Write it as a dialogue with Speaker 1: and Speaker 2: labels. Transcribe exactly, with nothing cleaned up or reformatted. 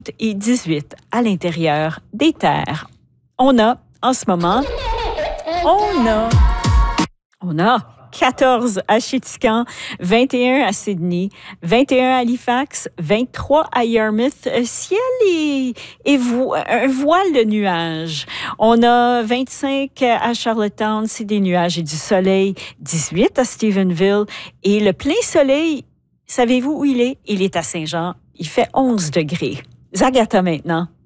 Speaker 1: et dix-huit à l'intérieur des terres. On a, en ce moment, on a, on a quatorze à Chéticamp, vingt et un à Sydney, vingt et un à Halifax, vingt-trois à Yarmouth. Ciel et, et vo un voile de nuages. On a vingt-cinq à Charlottetown, c'est des nuages et du soleil. dix-huit à Stephenville. Et le plein soleil, savez-vous où il est? Il est à Saint-Jean. Il fait onze degrés. Zagata maintenant.